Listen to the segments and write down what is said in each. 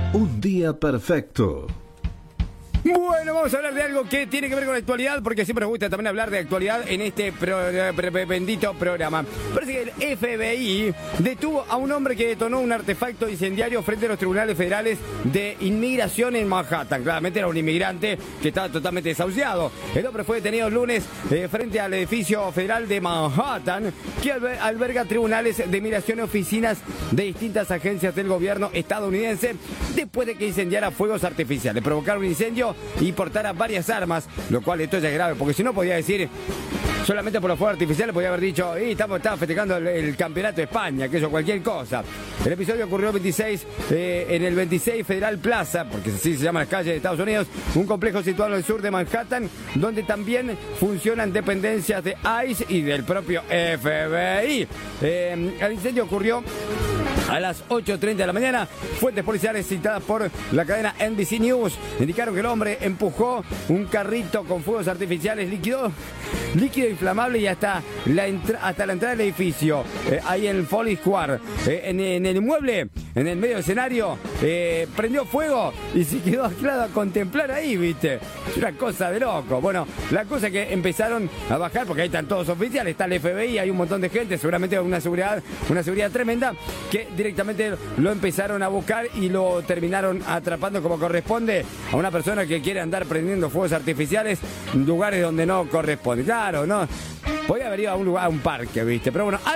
Un día perfecto. Bueno, vamos a hablar de algo que tiene que ver con la actualidad, porque siempre nos gusta también hablar de actualidad en este bendito programa. Parece que el FBI detuvo a un hombre que detonó un artefacto incendiario frente a los tribunales federales de inmigración en Manhattan. Claramente era un inmigrante que estaba totalmente desahuciado. El hombre fue detenido el lunes frente al edificio federal de Manhattan, que alberga tribunales de inmigración y oficinas de distintas agencias del gobierno estadounidense, después de que incendiara fuegos artificiales. Provocaron un incendio y portara varias armas, lo cual esto ya es grave, porque si no podía decir, solamente por los fuegos artificiales podía haber dicho, estaba festejando el campeonato de España, que eso, cualquier cosa. El episodio ocurrió en el 26 Federal Plaza, porque así se llama las calles de Estados Unidos, un complejo situado al sur de Manhattan, donde también funcionan dependencias de ICE y del propio FBI. El incendio ocurrió a las 8:30 de la mañana. Fuentes policiales citadas por la cadena NBC News indicaron que el hombre empujó un carrito con fuegos artificiales, líquido inflamable, y hasta la entrada del edificio, ahí en el Foley Square, en el inmueble, en el medio del escenario, prendió fuego y se quedó anclado a contemplar ahí, ¿viste? Es una cosa de loco. Bueno, la cosa es que empezaron a bajar, porque ahí están todos oficiales, está el FBI, hay un montón de gente, seguramente una seguridad tremenda, que directamente lo empezaron a buscar y lo terminaron atrapando como corresponde a una persona que quiere andar prendiendo fuegos artificiales en lugares donde no corresponde. Claro, ¿no? Podía haber ido a un lugar, a un parque, ¿viste? Pero bueno,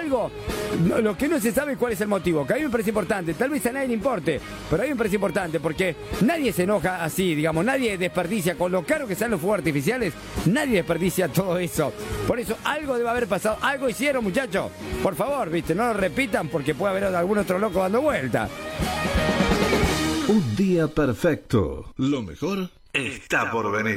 lo que no se sabe cuál es el motivo, que a mí me parece importante, tal vez a nadie le importe, pero a mí me parece importante porque nadie se enoja así, digamos, nadie desperdicia, con lo caro que salen los fuegos artificiales, nadie desperdicia todo eso. Por eso algo debe haber pasado, algo hicieron, muchachos. Por favor, ¿viste? No lo repitan porque puede haber algún otro loco dando vuelta. Un día perfecto. Lo mejor está por venir.